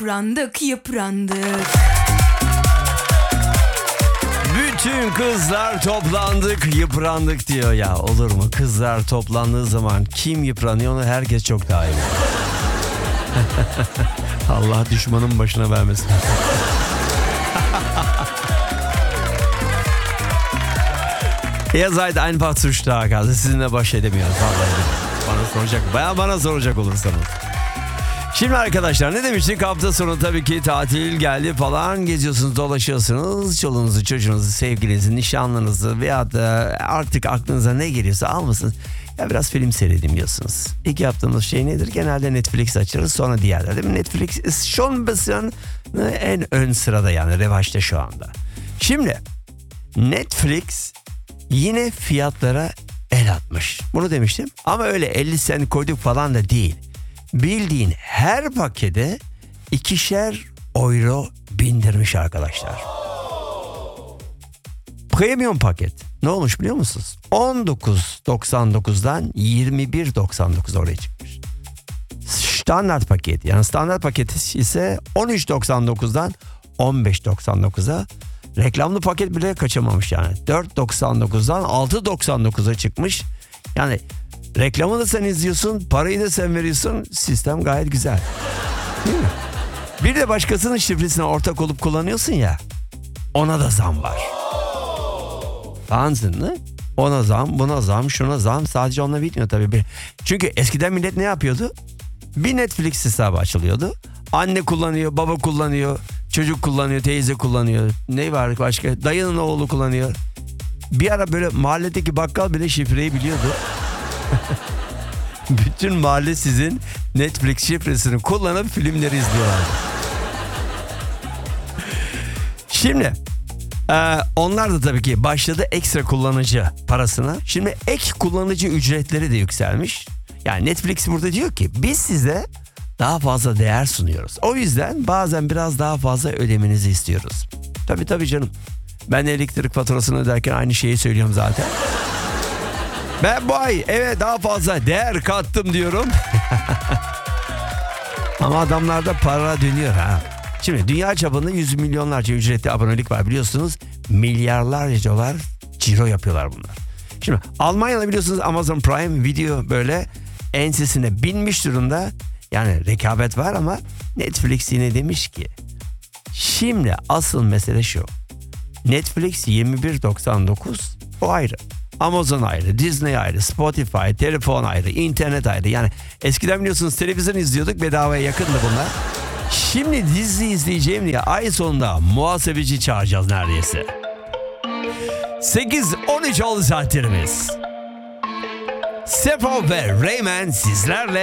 Yıprandık. Bütün kızlar toplandık, yıprandık diyor ya. Olur mu? Kızlar toplandığı zaman kim yıpranıyor onu herkes çok daha iyi. Allah düşmanın başına vermesin. Ihr seid einfach zu stark. Also sizinle baş edemiyoruz. Bana soracak olursanız. Şimdi arkadaşlar ne demiştik? Hafta sonu tabii ki tatil geldi falan. Geziyorsunuz, dolaşıyorsunuz. Çoluğunuzu, çocuğunuzu, sevgilinizi, nişanlınızı veya da artık aklınıza ne geliyorsa almasın. Ya biraz film seyredeyim diyorsunuz. İlk yaptığımız şey nedir? Genelde Netflix açarız, sonra diğerler değil mi? Netflix şu an en ön sırada, yani revaçta şu anda. Şimdi Netflix yine fiyatlara el atmış. Bunu demiştim ama öyle 50 sent koyduk falan da değil. Bildiğin her pakete 2'şer euro bindirmiş arkadaşlar. Premium paket ne olmuş biliyor musunuz? 19.99'dan 21.99 oraya çıkmış. Standart paket, yani standart paket ise 13.99'dan 15.99'a. Reklamlı paket bile kaçamamış yani. 4.99'dan 6.99'a çıkmış. Yani reklamı da sen izliyorsun, parayı da sen veriyorsun. Sistem gayet güzel. Değil mi? Bir de başkasının şifresine ortak olup kullanıyorsun ya. Ona da zam var. Anladın mı? Ona zam, buna zam, şuna zam. Sadece onunla bitmiyor tabii. Çünkü eskiden millet ne yapıyordu? Bir Netflix hesabı açılıyordu. Anne kullanıyor, baba kullanıyor, çocuk kullanıyor, teyze kullanıyor. Ne var başka? Dayının oğlu kullanıyor. Bir ara böyle mahalledeki bakkal bile şifreyi biliyordu. Bütün mahalle sizin Netflix şifresini kullanıp filmleri izliyorlardı. Şimdi onlar da tabii ki başladı ekstra kullanıcı parasına. Şimdi ek kullanıcı ücretleri de yükselmiş. Yani Netflix burada diyor ki biz size daha fazla değer sunuyoruz. O yüzden bazen biraz daha fazla ödemenizi istiyoruz. Tabii canım. Ben elektrik faturasını öderken aynı şeyi söylüyorum zaten. Ben bu ay eve daha fazla değer kattım diyorum. Ama adamlarda para dönüyor ha. Şimdi dünya çapında 100 milyonlarca ücretli abonelik var biliyorsunuz. Milyarlarca dolar ciro yapıyorlar bunlar. Şimdi Almanya'da biliyorsunuz Amazon Prime Video böyle ensesine binmiş durumda. Yani rekabet var ama Netflix yine demiş ki şimdi asıl mesele şu. Netflix 21.99 o ayrı. Amazon ayrı, Disney ayrı, Spotify, telefon ayrı, internet ayrı. Yani eskiden biliyorsunuz televizyon izliyorduk, bedavaya yakındı bunlar. Şimdi dizi izleyeceğim diye ay sonunda muhasebeci çağıracağız neredeyse. 8-13 oldu saatlerimiz. Sefo ve Reymen sizlerle.